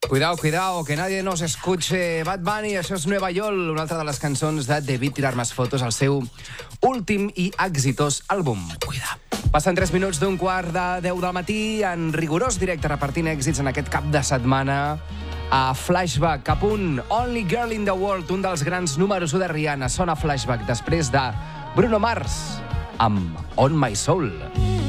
Cuidao, cuidao, que nadie nos escuche. Bad Bunny, això és Nueva York, una altra de les cançons de Debí tirar más fotos, al seu últim i exitós àlbum. Cuida. Passen 3 minuts d'un quart de 10 del matí, en rigorós directe, repartint èxits en aquest cap de setmana. A Flashback, a punt, Only Girl in the World, un dels grans números 1 de Rihanna. Sona Flashback després de Bruno Mars amb On My Soul.